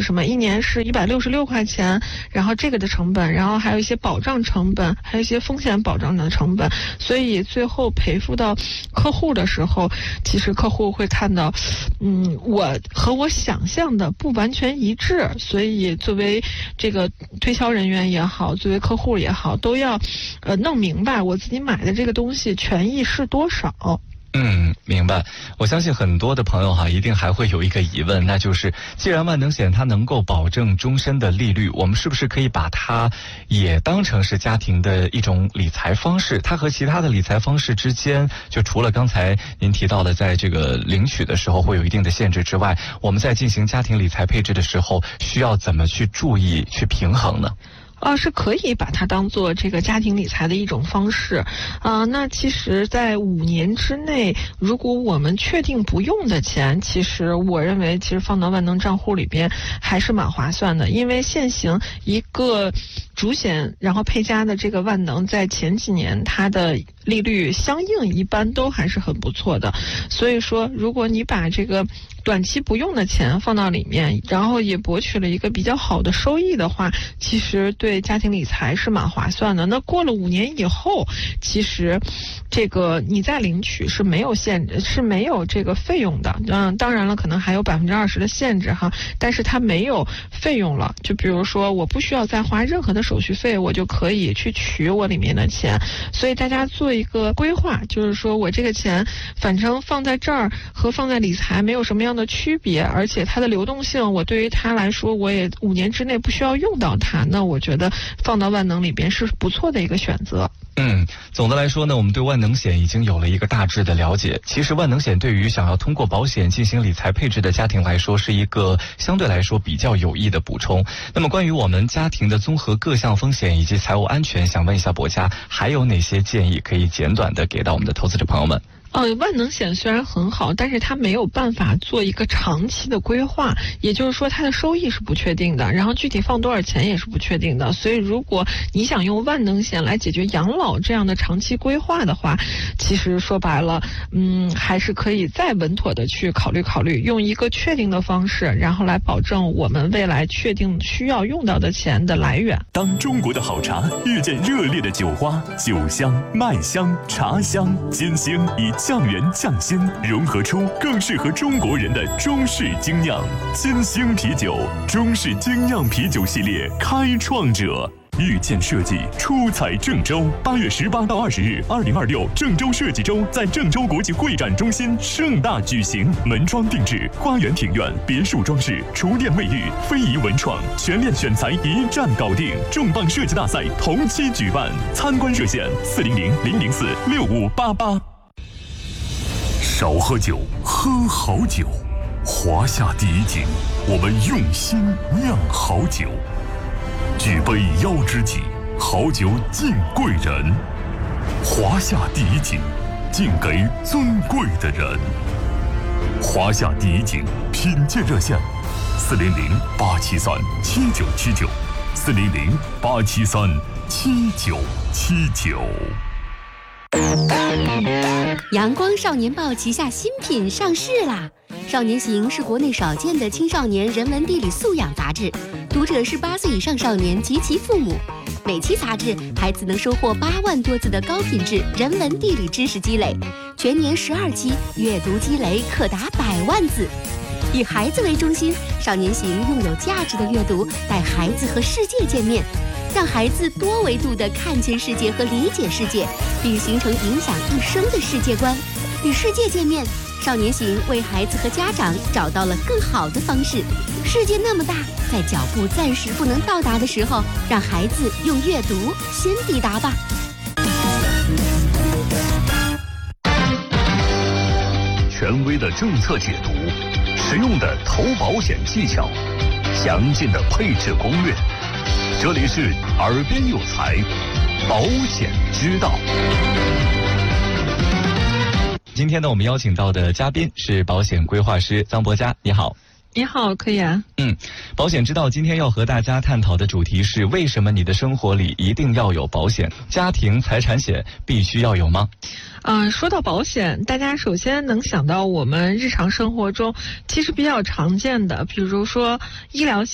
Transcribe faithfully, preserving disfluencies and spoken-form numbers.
什么？一年是一百六十六块钱，然后这个的成本，然后还有一些保障成本，还有一些风险保障的成本，所以最后赔付到客户的时候，其实客户会看到，嗯，我和我想象的不完全一致，所以作为这个推销人员也好，作为客户也好，都要呃弄明白我自己买的这个东西权益是多少。 嗯，明白。我相信很多的朋友哈，一定还会有一个疑问，那就是既然万能险它能够保证终身的利率，我们是不是可以把它也当成是家庭的一种理财方式？它和其他的理财方式之间，就除了刚才您提到的在这个领取的时候会有一定的限制之外，我们在进行家庭理财配置的时候，需要怎么去注意去平衡呢？ 呃，是可以把它当做这个家庭理财的一种方式，啊、呃，那其实，在五年之内，如果我们确定不用的钱，其实我认为，其实放到万能账户里边还是蛮划算的，因为现行一个主险然后配加的这个万能，在前几年它的利率相应一般都还是很不错的，所以说，如果你把这个短期不用的钱放到里面，然后也博取了一个比较好的收益的话，其实对家庭理财是蛮划算的。那过了五年以后，其实这个你再领取是没有限制，是没有这个费用的。嗯，当然了，可能还有百分之二十的限制哈，但是它没有费用了。就比如说，我不需要再花任何的手续费，我就可以去取我里面的钱。所以大家做一个规划，就是说我这个钱反正放在这儿和放在理财没有什么样的区别，而且它的流动性，我对于它来说，我也五年之内不需要用到它，那我觉得放到万能里边是不错的一个选择。 嗯，总的来说呢，我们对万能险已经有了一个大致的了解。其实万能险对于想要通过保险进行理财配置的家庭来说，是一个相对来说比较有益的补充。那么关于我们家庭的综合各项风险以及财务安全，想问一下博家，还有哪些建议可以简短的给到我们的投资者朋友们？ 呃，万能险虽然很好，但是它没有办法做一个长期的规划，也就是说它的收益是不确定的，然后具体放多少钱也是不确定的。所以如果你想用万能险来解决养老这样的长期规划的话，其实说白了，嗯，还是可以再稳妥的去考虑考虑，用一个确定的方式，然后来保证我们未来确定需要用到的钱的来源。 当中国的好茶遇见热烈的酒花，酒香、麦香、茶香、金星以酱园匠心融合出更适合中国人的中式精酿金星啤酒，中式精酿啤酒系列开创者。遇见设计出彩郑州，八月十八到二十日，二零二六郑州设计周在郑州国际会展中心盛大举行，门窗定制、花园庭院、别墅装饰、厨电卫浴、非遗文创，全链选材一站搞定。重磅设计大赛同期举办，参观热线四零零零零四六五八八。少喝酒，喝好酒。华夏第一景，我们用心酿好酒。举杯邀知己，好酒敬贵人。华夏第一景，敬给尊贵的人。华夏第一景品鉴热线：四零零八七三七九七九，四零零八七三七九七九。 阳光少年报旗下新品上市啦！少年行是国内少见的青少年人文地理素养杂志，读者是八岁以上少年及其父母。每期杂志，孩子能收获八万多字的高品质人文地理知识积累，全年十二期，阅读积累可达百万字。以孩子为中心，少年行用有价值的阅读带孩子和世界见面，让孩子多维度地看见世界和理解世界，并形成影响一生的世界观。与世界见面，少年行为孩子和家长找到了更好的方式。世界那么大，在脚步暂时不能到达的时候，让孩子用阅读先抵达吧。 权威的政策解读，实用的投保险技巧，详尽的配置攻略。这里是耳边有财，保险之道。 今天呢，我们邀请到的嘉宾是保险规划师臧博佳，你好。 你好，可以啊。 嗯，保险之道今天要和大家探讨的主题是：为什么你的生活里一定要有保险？家庭财产险必须要有吗？ 嗯、呃，说到保险，大家首先能想到我们日常生活中其实比较常见的，比如说医疗险。